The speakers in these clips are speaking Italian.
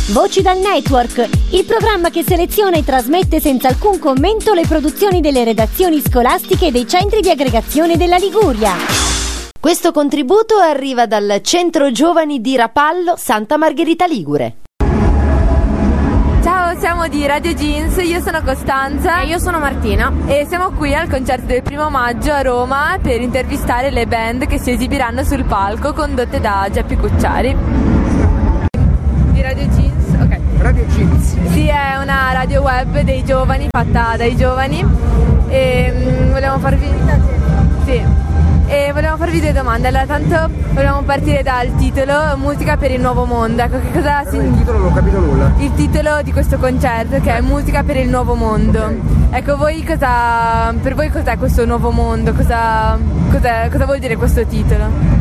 Voci dal Network, il programma che seleziona e trasmette senza alcun commento le produzioni delle redazioni scolastiche e dei centri di aggregazione della Liguria. Questo contributo arriva dal Centro Giovani di Rapallo, Santa Margherita Ligure. Ciao, siamo di Radio Jeans, io sono Costanza e io sono Martina e siamo qui al concerto del 1 maggio a Roma per intervistare le band che si esibiranno sul palco condotte da Geppi Cucciari. Di Radio Jeans, ok. Radio Jeans? Sì, è una radio web dei giovani, fatta dai giovani e volevamo farvi... Sì. E volevamo farvi due domande. Allora, tanto volevamo partire dal titolo Musica per il nuovo mondo. Ecco, che cosa il titolo non ho capito nulla. Il titolo di questo concerto, che è Musica per il nuovo mondo. Okay. Ecco, per voi cos'è questo nuovo mondo? Cosa vuol dire questo titolo?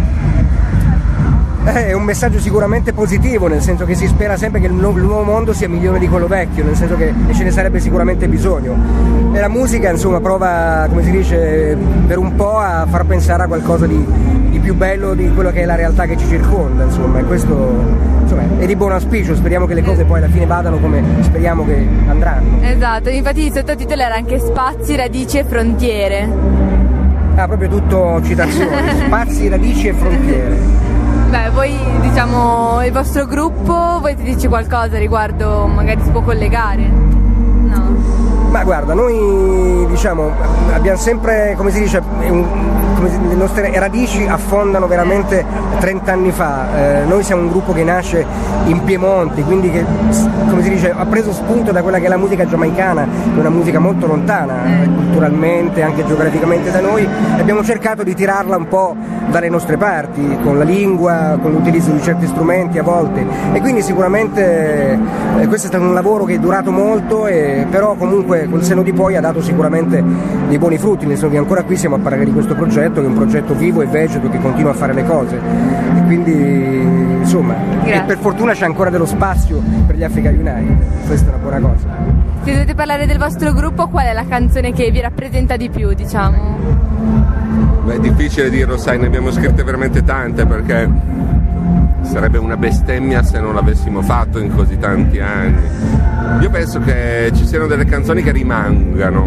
È un messaggio sicuramente positivo, nel senso che si spera sempre che il nuovo mondo sia migliore di quello vecchio, nel senso che ce ne sarebbe sicuramente bisogno. E la musica, insomma, prova, come si dice, per un po' a far pensare a qualcosa di più bello di quello che è la realtà che ci circonda, insomma, e questo, insomma, è di buon auspicio. Speriamo che le cose poi alla fine vadano come speriamo che andranno. Esatto, infatti il sottotitolo era anche Spazi, radici e frontiere. Ah, proprio tutto citazioni, spazi, radici e frontiere. Beh, voi, diciamo, il vostro gruppo, volete dirci qualcosa riguardo, magari si può collegare? No? Ma guarda, noi, diciamo, abbiamo sempre, come si dice, le nostre radici affondano veramente 30 anni fa. Noi siamo un gruppo che nasce in Piemonte, quindi che, come si dice, ha preso spunto da quella che è la musica giamaicana, che è una musica molto lontana culturalmente, anche geograficamente da noi, e abbiamo cercato di tirarla un po' dalle nostre parti, con la lingua, con l'utilizzo di certi strumenti a volte, e quindi sicuramente questo è stato un lavoro che è durato molto, però comunque col senno di poi ha dato sicuramente dei buoni frutti, nel senso che ancora qui siamo a parlare di questo progetto, che è un progetto vivo e vegeto che continua a fare le cose, e quindi insomma, e per fortuna c'è ancora dello spazio per gli Africa United, questa è una buona cosa. Se dovete parlare del vostro gruppo, qual è la canzone che vi rappresenta di più, diciamo? Beh, è difficile dirlo, sai, ne abbiamo scritte veramente tante, perché sarebbe una bestemmia se non l'avessimo fatto in così tanti anni. Io penso che ci siano delle canzoni che rimangono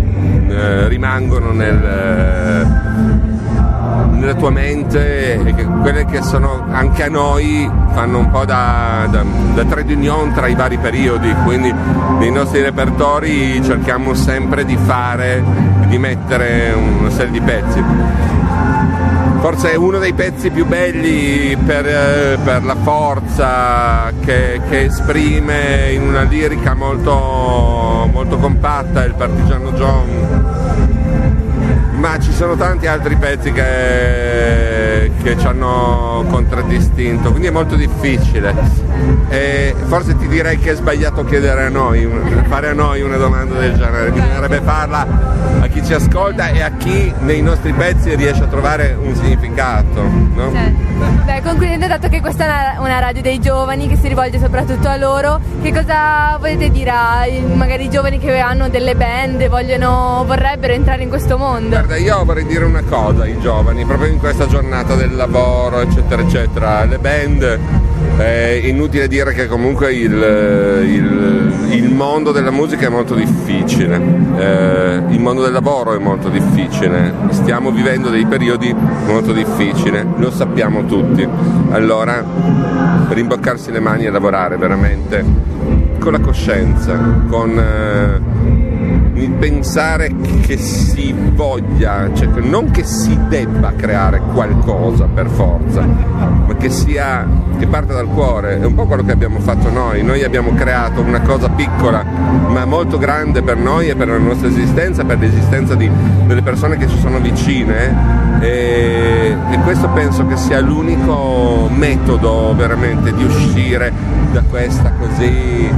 nella tua mente, e che quelle che sono anche a noi fanno un po' da trade union tra i vari periodi, quindi nei nostri repertori cerchiamo sempre di mettere una serie di pezzi. Forse è uno dei pezzi più belli per la forza che esprime in una lirica molto, molto compatta, il Partigiano John. Ma ci sono tanti altri pezzi che ci hanno contraddistinto, quindi è molto difficile. E forse ti direi che è sbagliato chiedere fare a noi una domanda del genere, bisognerebbe farla a chi ci ascolta e a chi nei nostri pezzi riesce a trovare un significato, no? Certo. Beh, concludendo, dato che questa è una radio dei giovani che si rivolge soprattutto a loro, che cosa volete dire ai magari giovani che hanno delle band e vorrebbero entrare in questo mondo? Guarda, io vorrei dire una cosa ai giovani, proprio in questa giornata del lavoro, eccetera eccetera. Le band, è inutile dire che comunque il mondo della musica è molto difficile, il mondo del lavoro è molto difficile, stiamo vivendo dei periodi molto difficili, lo sappiamo tutti. Allora, per imboccarsi le mani e lavorare veramente con la coscienza, con il pensare che si voglia, cioè non che si debba creare qualcosa per forza, ma che parte dal cuore. È un po' quello che abbiamo fatto noi abbiamo creato una cosa piccola ma molto grande per noi e per la nostra esistenza, per l'esistenza delle persone che ci sono vicine, e questo penso che sia l'unico metodo veramente di uscire da questa così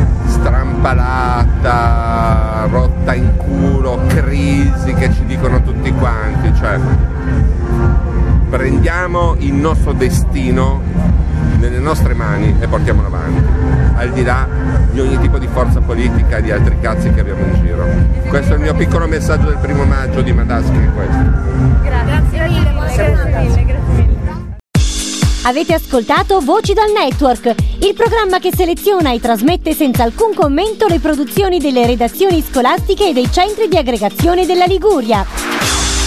strampalata, rotta in culo, crisi che ci dicono tutti quanti. Cioè, prendiamo il nostro destino nelle nostre mani e portiamolo avanti, al di là di ogni tipo di forza politica e di altri cazzi che abbiamo in giro. Questo è il mio piccolo messaggio del 1 maggio di Madaschi, è questo. Grazie mille, grazie mille. Avete ascoltato Voci dal Network, il programma che seleziona e trasmette senza alcun commento le produzioni delle redazioni scolastiche e dei centri di aggregazione della Liguria.